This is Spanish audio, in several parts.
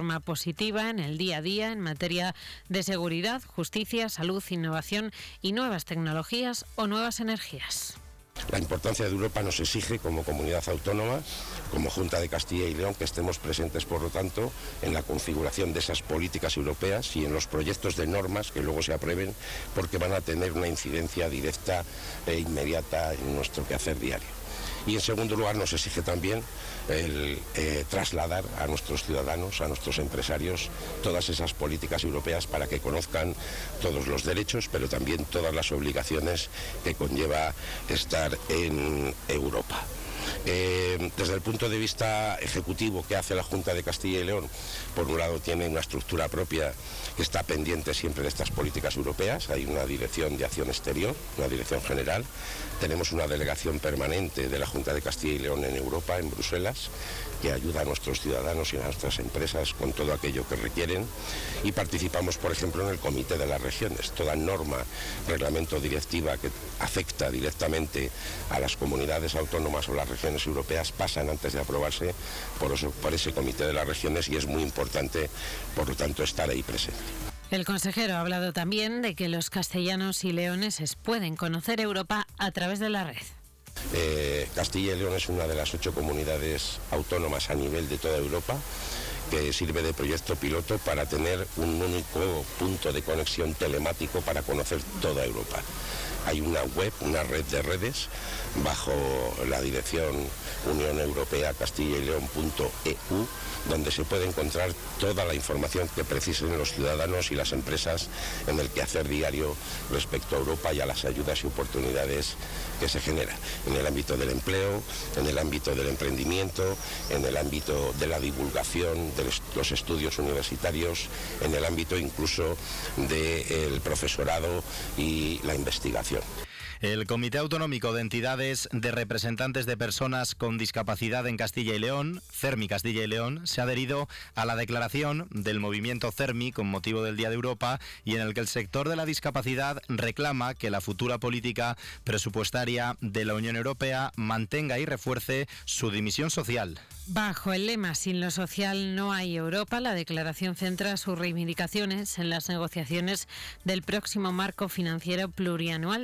forma positiva en el día a día en materia de seguridad, justicia, salud, innovación y nuevas tecnologías o nuevas energías. La importancia de Europa nos exige, como comunidad autónoma, como Junta de Castilla y León, que estemos presentes, por lo tanto, en la configuración de esas políticas europeas y en los proyectos de normas que luego se aprueben, porque van a tener una incidencia directa e inmediata en nuestro quehacer diario. Y en segundo lugar nos exige también el trasladar a nuestros ciudadanos, a nuestros empresarios, todas esas políticas europeas para que conozcan todos los derechos, pero también todas las obligaciones que conlleva estar en Europa. Desde el punto de vista ejecutivo que hace la Junta de Castilla y León, por un lado tiene una estructura propia que está pendiente siempre de estas políticas europeas. Hay una dirección de acción exterior, una dirección general. Tenemos una delegación permanente de la Junta de Castilla y León en Europa, en Bruselas, que ayuda a nuestros ciudadanos y a nuestras empresas con todo aquello que requieren. Y participamos, por ejemplo, en el Comité de las Regiones. Toda norma, reglamento o directiva que afecta directamente a las comunidades autónomas o las regiones europeas pasan antes de aprobarse por ese Comité de las Regiones, y es muy importante, por lo tanto, estar ahí presente. El consejero ha hablado también de que los castellanos y leoneses pueden conocer Europa a través de la red. Castilla y León es una de las 8 comunidades autónomas a nivel de toda Europa que sirve de proyecto piloto para tener un único punto de conexión telemático para conocer toda Europa. Hay una web, una red de redes, bajo la dirección Unión Europea Castilla y León.eu, donde se puede encontrar toda la información que precisen los ciudadanos y las empresas en el quehacer diario respecto a Europa y a las ayudas y oportunidades que se generan en el ámbito del empleo, en el ámbito del emprendimiento, en el ámbito de la divulgación, de los estudios universitarios, en el ámbito incluso del profesorado y la investigación. El Comité Autonómico de Entidades de Representantes de Personas con Discapacidad en Castilla y León, CERMI Castilla y León, se ha adherido a la declaración del movimiento CERMI con motivo del Día de Europa, y en el que el sector de la discapacidad reclama que la futura política presupuestaria de la Unión Europea mantenga y refuerce su dimensión social. Bajo el lema "Sin lo social no hay Europa", la declaración centra sus reivindicaciones en las negociaciones del próximo marco financiero plurianual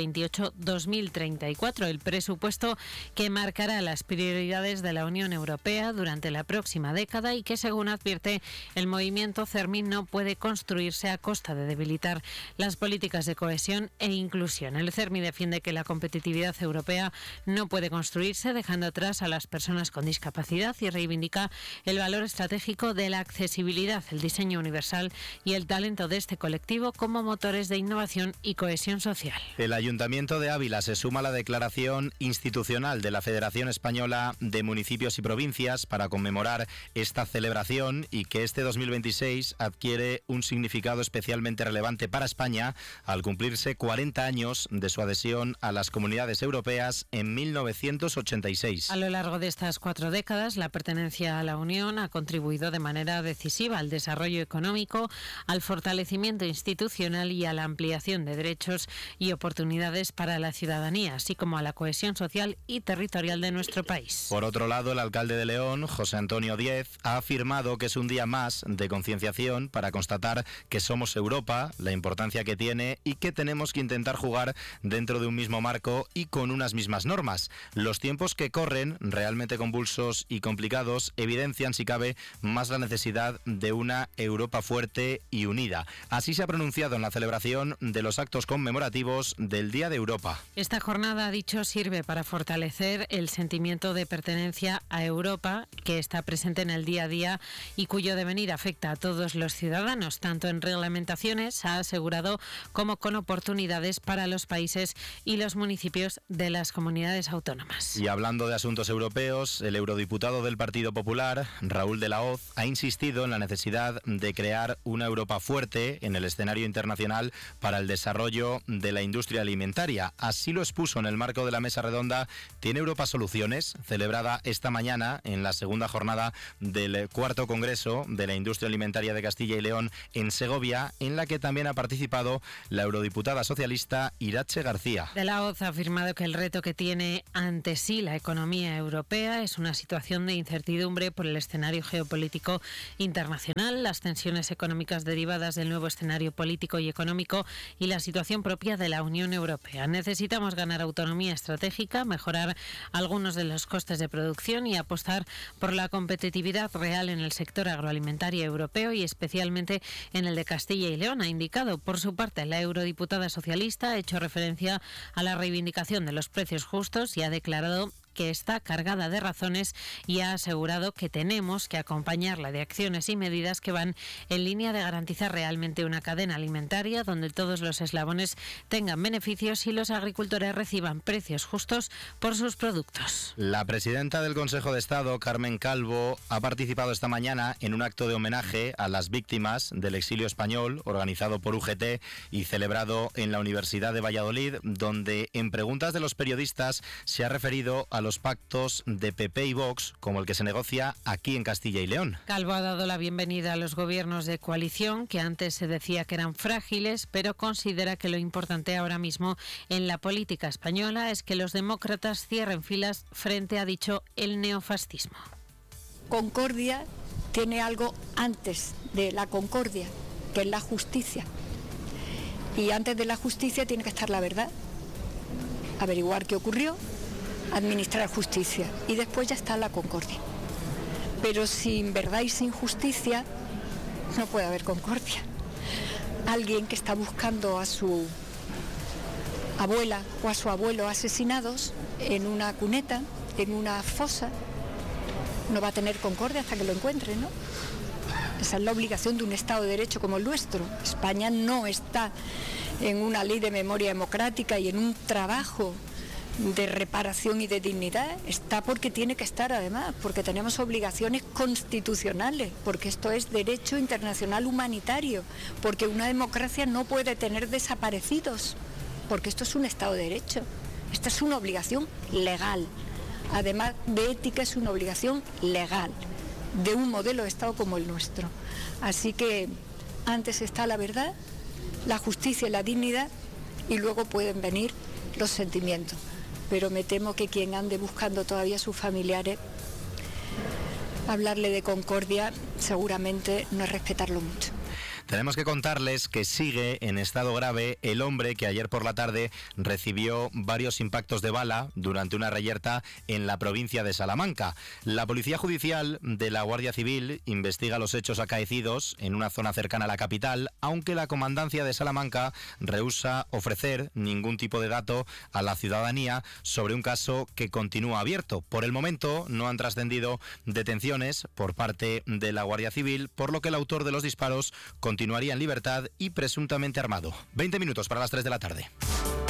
2028-2034, el presupuesto que marcará las prioridades de la Unión Europea durante la próxima década y que, según advierte el movimiento CERMI, no puede construirse a costa de debilitar las políticas de cohesión e inclusión. El CERMI defiende que la competitividad europea no puede construirse dejando atrás a las personas con discapacidad y reivindica el valor estratégico de la accesibilidad, el diseño universal y el talento de este colectivo como motores de innovación y cohesión social. El Ayuntamiento de Ávila se suma a la declaración institucional de la Federación Española de Municipios y Provincias para conmemorar esta celebración, y que este 2026 adquiere un significado especialmente relevante para España al cumplirse 40 años de su adhesión a las Comunidades Europeas en 1986. A lo largo de estas 4 décadas, la pertenencia a la Unión ha contribuido de manera decisiva al desarrollo económico, al fortalecimiento institucional y a la ampliación de derechos y oportunidades para la ciudadanía, así como a la cohesión social y territorial de nuestro país. Por otro lado, el alcalde de León, José Antonio Díez, ha afirmado que es un día más de concienciación para constatar que somos Europa, la importancia que tiene y que tenemos que intentar jugar dentro de un mismo marco y con unas mismas normas. Los tiempos que corren, realmente convulsos y complicados, evidencian, si cabe, más la necesidad de una Europa fuerte y unida. Así se ha pronunciado en la celebración de los actos conmemorativos del Día de Europa. Esta jornada, ha dicho, sirve para fortalecer el sentimiento de pertenencia a Europa, que está presente en el día a día y cuyo devenir afecta a todos los ciudadanos, tanto en reglamentaciones, ha asegurado, como con oportunidades para los países y los municipios de las comunidades autónomas. Y hablando de asuntos europeos, el eurodiputado del Partido Popular, Raúl de la Hoz, ha insistido en la necesidad de crear una Europa fuerte en el escenario internacional para el desarrollo de la industria alimentaria. alimentaria. Así lo expuso en el marco de la mesa redonda ¿Tiene Europa soluciones?, celebrada esta mañana en la segunda jornada del cuarto Congreso de la Industria Alimentaria de Castilla y León en Segovia, en la que también ha participado la eurodiputada socialista Iratxe García. De la Hoz ha afirmado que el reto que tiene ante sí la economía europea es una situación de incertidumbre por el escenario geopolítico internacional, las tensiones económicas derivadas del nuevo escenario político y económico y la situación propia de la Unión Europea. Necesitamos ganar autonomía estratégica, mejorar algunos de los costes de producción y apostar por la competitividad real en el sector agroalimentario europeo y especialmente en el de Castilla y León, ha indicado. Por su parte, la eurodiputada socialista ha hecho referencia a la reivindicación de los precios justos y ha declarado que está cargada de razones y ha asegurado que tenemos que acompañarla de acciones y medidas que van en línea de garantizar realmente una cadena alimentaria donde todos los eslabones tengan beneficios y los agricultores reciban precios justos por sus productos. La presidenta del Consejo de Estado, Carmen Calvo, ha participado esta mañana en un acto de homenaje a las víctimas del exilio español organizado por UGT y celebrado en la Universidad de Valladolid, donde en preguntas de los periodistas se ha referido a los pactos de PP y Vox como el que se negocia aquí en Castilla y León. Calvo ha dado la bienvenida a los gobiernos de coalición, que antes se decía que eran frágiles, pero considera que lo importante ahora mismo en la política española es que los demócratas cierren filas frente, ha dicho, el neofascismo. Concordia tiene algo antes de la concordia, que es la justicia. Y antes de la justicia tiene que estar la verdad, averiguar qué ocurrió, administrar justicia y después ya está la concordia. Pero sin verdad y sin justicia no puede haber concordia. Alguien que está buscando a su abuela o a su abuelo asesinados en una cuneta, en una fosa, no va a tener concordia hasta que lo encuentre, ¿no? Esa es la obligación de un Estado de Derecho como el nuestro. España no está en una ley de memoria democrática y en un trabajo de reparación y de dignidad, está porque tiene que estar además, porque tenemos obligaciones constitucionales, porque esto es derecho internacional humanitario, porque una democracia no puede tener desaparecidos, porque esto es un Estado de Derecho, esta es una obligación legal, además de ética es una obligación legal, de un modelo de Estado como el nuestro. Así que antes está la verdad, la justicia y la dignidad, y luego pueden venir los sentimientos. Pero me temo que quien ande buscando todavía a sus familiares, hablarle de concordia seguramente no es respetarlo mucho. Tenemos que contarles que sigue en estado grave el hombre que ayer por la tarde recibió varios impactos de bala durante una reyerta en la provincia de Salamanca. La Policía Judicial de la Guardia Civil investiga los hechos acaecidos en una zona cercana a la capital, aunque la Comandancia de Salamanca rehúsa ofrecer ningún tipo de dato a la ciudadanía sobre un caso que continúa abierto. Por el momento no han trascendido detenciones por parte de la Guardia Civil, por lo que el autor de los disparos continuaría en libertad y presuntamente armado. 20 minutos para las 3 de la tarde.